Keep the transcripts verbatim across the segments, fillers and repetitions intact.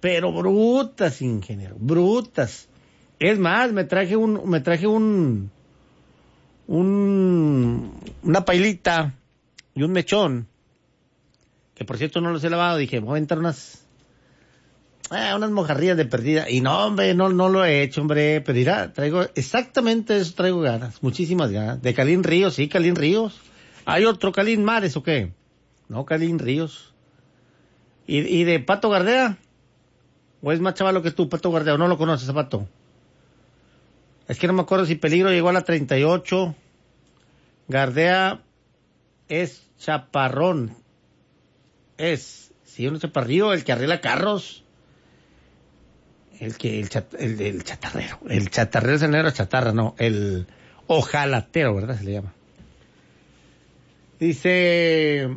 pero brutas, ingeniero, brutas. Es más, me traje un, me traje un, un, una pailita y un mechón, que por cierto no los he lavado. Dije, voy a aventar unas, eh, unas mojarrillas de perdida. Y no, hombre, no, no lo he hecho, hombre. Pero mira, traigo, exactamente eso traigo ganas, muchísimas ganas. De Calín Ríos, sí, Calín Ríos. ¿Hay otro Calín Mares o qué? No, Calín Ríos. ¿Y, y de Pato Gardea? ¿O es más chavalo que tú, Pato Gardea? ¿O no lo conoces, a Pato? Es que no me acuerdo si Peligro llegó a la treinta y ocho. Gardea es chaparrón. Es, sí, un chaparrillo, el que arregla carros. El que, el, chat, el, el chatarrero. El chatarrero es el negro chatarra, no. El ojalatero, ¿verdad? Se le llama. Dice...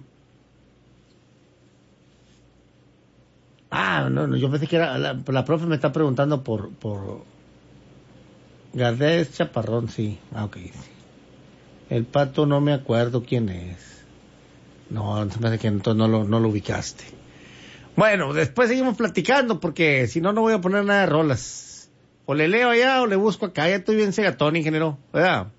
Ah, no, no, yo pensé que era... La, la profe me está preguntando por... por Gardea es chaparrón, sí. Ah, ok. Sí. El Pato no me acuerdo quién es. No, se me hace que entonces no lo, no lo ubicaste. Bueno, después seguimos platicando porque si no, no voy a poner nada de rolas. O le leo allá o le busco acá. Ya estoy bien cegatón, ingeniero. ¿Verdad?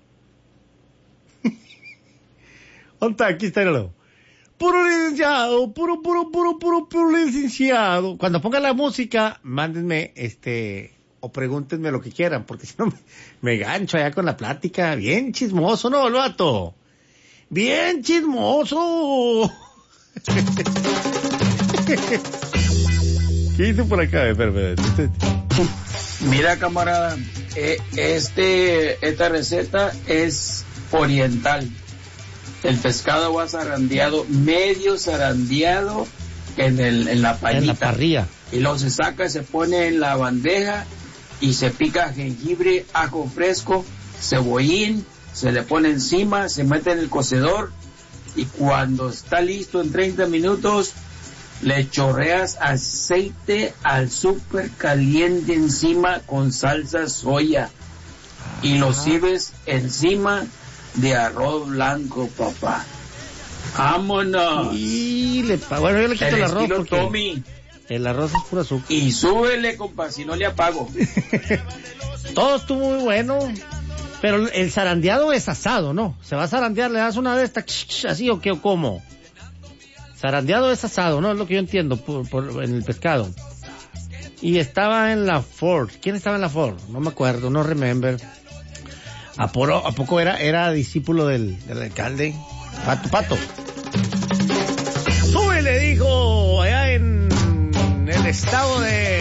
¿Dónde está? Aquí está, el puro licenciado, puro, puro, puro, puro, puro licenciado. Cuando ponga la música, mándenme, este, o pregúntenme lo que quieran, porque si no me, me gancho allá con la plática. Bien chismoso, ¿no, el vato? Bien chismoso. ¿Qué hice por acá? Espera, espera. Mira, camarada, eh, este, esta receta es oriental. El pescado va zarandeado, medio zarandeado en el, en la paillita. En la parrilla. Y luego se saca, se pone en la bandeja y se pica jengibre, ajo fresco, cebollín, se le pone encima, se mete en el cocedor y cuando está listo en treinta minutos le chorreas aceite al súper caliente encima con salsa soya y lo sirves encima de arroz blanco, papá. ¡Vámonos! Y le, bueno, yo le quito el, el arroz porque Tommy. El arroz es puro azúcar. Y súbele, compa, si no le apago. Todo estuvo muy bueno, pero el zarandeado es asado, ¿no? Se va a zarandear, le das una de estas así o qué o cómo. Zarandeado es asado, ¿no? Es lo que yo entiendo por, por, en el pescado. Y estaba en la Ford. ¿Quién estaba en la Ford? No me acuerdo, no remember. ¿A, por, ¿A poco era, era discípulo del, del alcalde? Pato, Pato. Súbele, dijo, allá en el estado de...